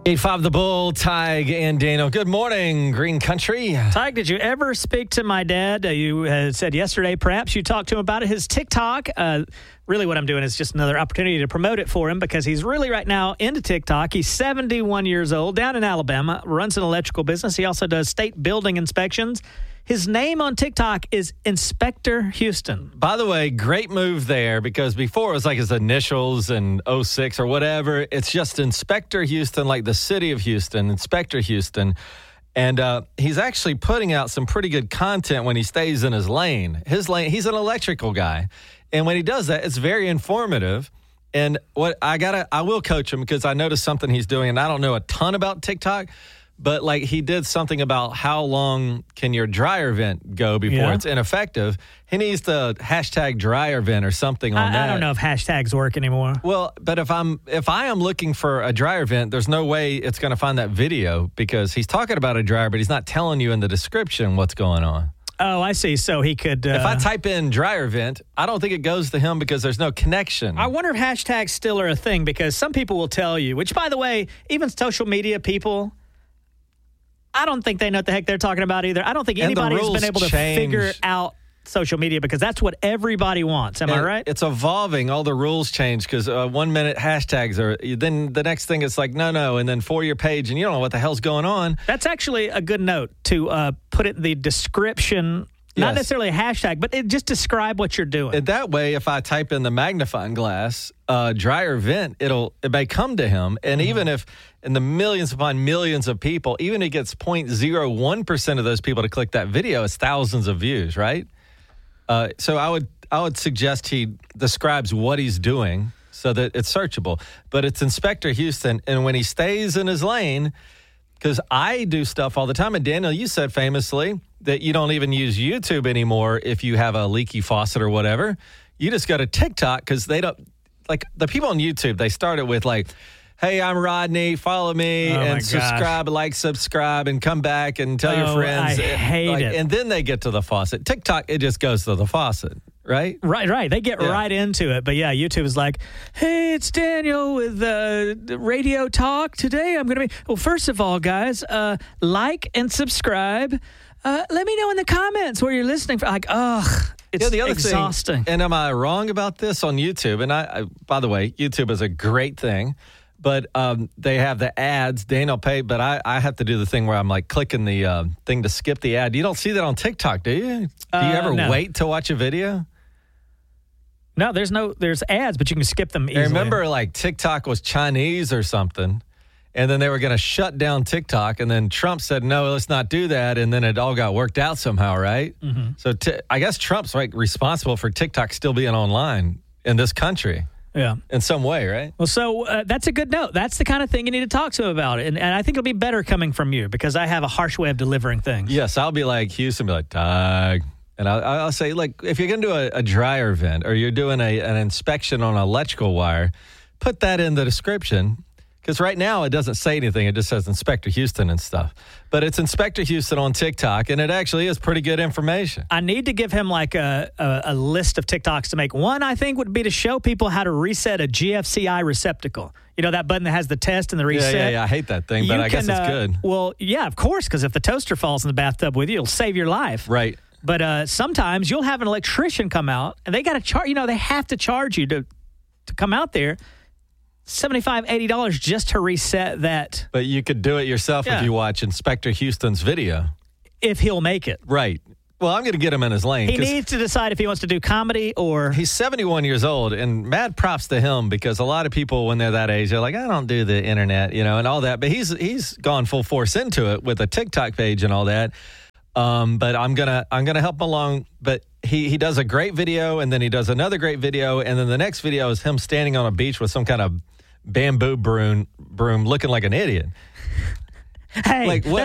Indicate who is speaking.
Speaker 1: 8-5 The Bull, Tig and Daniel. Good morning, Green Country.
Speaker 2: Tig, did you ever speak to my dad? You had said yesterday perhaps you talked to him about his TikTok. Really what I'm doing is just another opportunity to promote it for him because he's really right now into TikTok. He's 71 years old, down in Alabama, runs an electrical business. He also does state building inspections. His name on TikTok is Inspector Houston.
Speaker 1: By the way, great move there because before it was like his initials and 06 or whatever. It's just Inspector Houston, like the city of Houston, Inspector Houston. And he's actually putting out some pretty good content when he stays in his lane. He's an electrical guy. And when he does that, it's very informative. And what I will coach him because I noticed something he's doing, and I don't know a ton about TikTok. But, like, he did something about how long can your dryer vent go before it's ineffective. He needs to hashtag dryer vent or something on that.
Speaker 2: I don't know if hashtags work anymore.
Speaker 1: Well, but if I am looking for a dryer vent, there's no way it's going to find that video because he's talking about a dryer, but he's not telling you in the description what's going on.
Speaker 2: Oh, I see. So he could...
Speaker 1: if I type in dryer vent, I don't think it goes to him because there's no connection.
Speaker 2: I wonder if hashtags still are a thing because some people will tell you, which, by the way, even social media people... I don't think they know what the heck they're talking about either. I don't think anybody has been able to figure out social media because that's what everybody wants. Am I right?
Speaker 1: It's evolving. All the rules change because 1 minute hashtags are, then the next thing it's like, no, and then for your page, and you don't know what the hell's going on.
Speaker 2: That's actually a good note to put it in the description. Not necessarily a hashtag, but just describe what you're doing.
Speaker 1: And that way, if I type in the magnifying glass, dryer vent, it may come to him. And even if in the millions upon millions of people, even if it gets 0.01% of those people to click that video, it's thousands of views, right? So I would suggest he describes what he's doing so that it's searchable. But it's Inspector Houston, and when he stays in his lane, because I do stuff all the time, and Daniel, you said famously that you don't even use YouTube anymore if you have a leaky faucet or whatever. You just go to TikTok because they don't, like the people on YouTube, they started with like, hey, I'm Rodney, follow me and subscribe and come back and tell your friends.
Speaker 2: I hate it.
Speaker 1: And then they get to the faucet. TikTok, it just goes to the faucet. Right?
Speaker 2: Right. They get right into it. But yeah, YouTube is like, hey, it's Daniel with Radio Talk. Today I'm going to be, well, first of all, guys, like and subscribe. Let me know in the comments where you're listening from. Like, it's
Speaker 1: the other
Speaker 2: exhausting.
Speaker 1: Thing, and am I wrong about this on YouTube? And I by the way, YouTube is a great thing. But they have the ads, Daniel paid, but I have to do the thing where I'm like clicking the thing to skip the ad. You don't see that on TikTok, do you? Do you ever wait to watch a video?
Speaker 2: No, there's ads, but you can skip them easily.
Speaker 1: I remember like TikTok was Chinese or something, and then they were going to shut down TikTok, and then Trump said, no, let's not do that, and then it all got worked out somehow, right? Mm-hmm. So I guess Trump's like responsible for TikTok still being online in this country.
Speaker 2: Yeah.
Speaker 1: In some way, right?
Speaker 2: Well, so that's a good note. That's the kind of thing you need to talk to him about. And I think it'll be better coming from you because I have a harsh way of delivering things.
Speaker 1: Yes, I'll be like Houston, be like, Tig. And I'll say, like, if you're going to do a dryer vent or you're doing an inspection on an electrical wire, put that in the description. Because right now it doesn't say anything. It just says Inspector Houston and stuff. But it's Inspector Houston on TikTok, and it actually is pretty good information.
Speaker 2: I need to give him like a list of TikToks to make. One, I think, would be to show people how to reset a GFCI receptacle. You know, that button that has the test and the reset?
Speaker 1: Yeah. I hate that thing, but I guess it's good.
Speaker 2: Well, yeah, of course, because if the toaster falls in the bathtub with you, it'll save your life.
Speaker 1: Right.
Speaker 2: But sometimes you'll have an electrician come out, and they got to charge. You know, they have to charge you to come out there. $75, $80 just to reset that.
Speaker 1: But you could do it yourself if you watch Inspector Houston's video.
Speaker 2: If he'll make it.
Speaker 1: Right. Well, I'm going to get him in his lane.
Speaker 2: He needs to decide if he wants to do comedy or...
Speaker 1: He's 71 years old, and mad props to him because a lot of people, when they're that age, they're like, I don't do the internet, you know, and all that. But he's gone full force into it with a TikTok page and all that. But I'm gonna help him along. But he does a great video, and then he does another great video, and then the next video is him standing on a beach with some kind of bamboo broom looking like an idiot.
Speaker 2: Hey,
Speaker 1: like what?